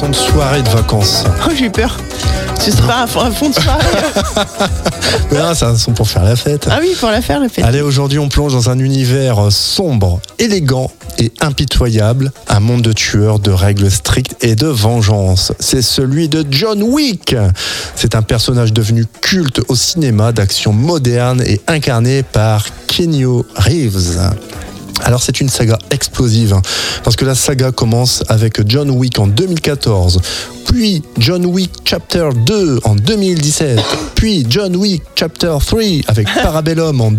fond de soirée de vacances. Oh, j'ai eu peur. C'est pas un fond de soirée. Non, c'est un son pour faire la fête. Ah oui, pour la faire, la fête. Allez, aujourd'hui, on plonge dans un univers sombre, élégant et impitoyable. Un monde de tueurs, de règles strictes et de vengeance. C'est celui de John Wick. C'est un personnage devenu culte au cinéma d'action moderne et incarné par Keanu Reeves. Alors c'est une saga explosive, parce que la saga commence avec John Wick en 2014, puis John Wick Chapter 2 en 2017, puis John Wick Chapter 3 avec Parabellum en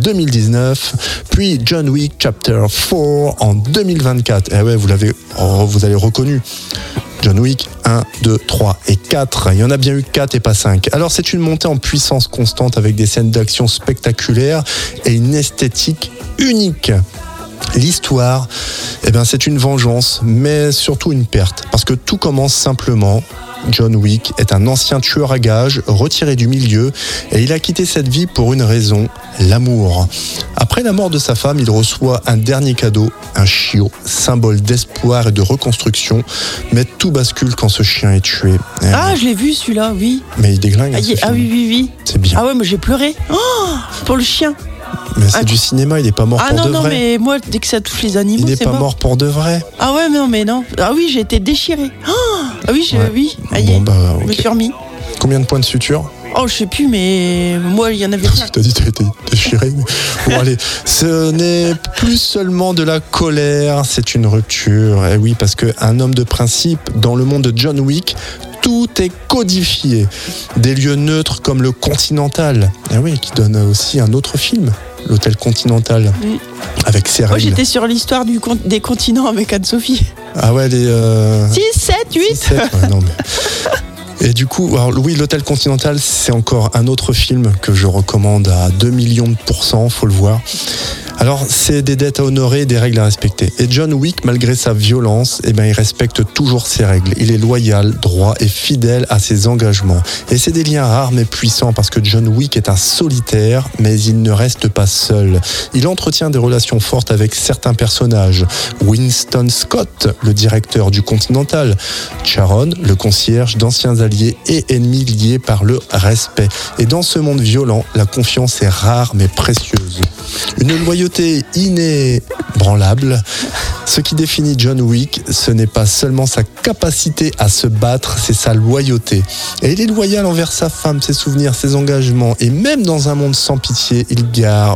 2019, puis John Wick Chapter 4 en 2024. Eh ouais, vous avez reconnu. John Wick 1, 2, 3 et 4. Il y en a bien eu 4 et pas 5. Alors c'est une montée en puissance constante avec des scènes d'action spectaculaires et une esthétique unique. L'histoire, c'est une vengeance, mais surtout une perte. Parce que tout commence simplement. John Wick est un ancien tueur à gages, retiré du milieu, et il a quitté cette vie pour une raison, l'amour. Après la mort de sa femme, il reçoit un dernier cadeau, un chiot, symbole d'espoir et de reconstruction, mais tout bascule quand ce chien est tué. Ah, je l'ai vu celui-là, oui. Mais il déglingue. Ah oui. C'est bien. Ah ouais, moi j'ai pleuré. Oh, pour le chien. Mais c'est du cinéma, il n'est pas mort pour de vrai. Ah non, mais moi, dès que ça touche les animaux, il n'est c'est pas mort pour de vrai. Ah ouais, mais non. Ah oui, j'ai été déchirée. Ah oui, oui. Okay. Je me suis remis. Combien de points de suture ? Oh, je sais plus, mais moi, il y en avait plein. Tu as dit que tu as été déchiré. Bon, allez, ce n'est plus seulement de la colère, c'est une rupture. Et oui, parce qu'un homme de principe, dans le monde de John Wick, tout est codifié. Des lieux neutres comme le Continental, qui donne aussi un autre film, l'Hôtel Continental, avec ses règles. Moi, j'étais sur l'histoire des continents avec Anne-Sophie. Ah ouais, les... 6, 7, 8 6, 7, ouais, non, mais... Et du coup, alors, oui, l'Hôtel Continental, c'est encore un autre film que je recommande à 2 millions de %, faut le voir. Alors, c'est des dettes à honorer et des règles à respecter. Et John Wick, malgré sa violence, il respecte toujours ses règles. Il est loyal, droit et fidèle à ses engagements. Et c'est des liens rares mais puissants parce que John Wick est un solitaire, mais il ne reste pas seul. Il entretient des relations fortes avec certains personnages. Winston Scott, le directeur du Continental. Sharon, le concierge, d'anciens alliés et ennemis liés par le respect. Et dans ce monde violent, la confiance est rare mais précieuse. Une loyauté inébranlable. Ce qui définit John Wick, ce n'est pas seulement sa capacité à se battre, c'est sa loyauté. Et il est loyal envers sa femme, ses souvenirs, ses engagements. Et même dans un monde sans pitié, il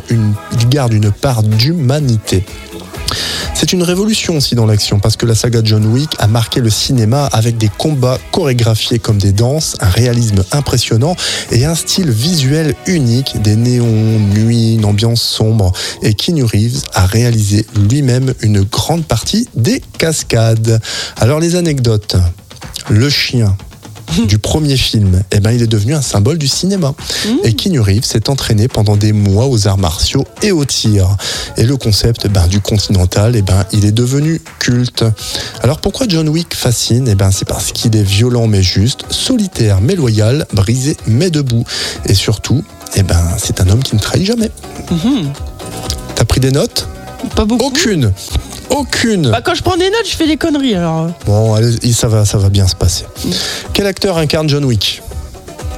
garde une part d'humanité. C'est une révolution aussi dans l'action parce que la saga John Wick a marqué le cinéma avec des combats chorégraphiés comme des danses, un réalisme impressionnant et un style visuel unique, des néons, nuit, une ambiance sombre. Et Keanu Reeves a réalisé lui-même une grande partie des cascades. Alors les anecdotes, le chien du premier film, il est devenu un symbole du cinéma. Et Keanu Reeves s'est entraîné pendant des mois aux arts martiaux et au tir. Et le concept du Continental, il est devenu culte. Alors pourquoi John Wick fascine ? C'est parce qu'il est violent mais juste, solitaire mais loyal, brisé mais debout. Et surtout, c'est un homme qui ne trahit jamais. T'as pris des notes ? Pas beaucoup. Aucune. Quand je prends des notes, je fais des conneries alors. Bon, allez, ça va bien se passer. Quel acteur incarne John Wick ?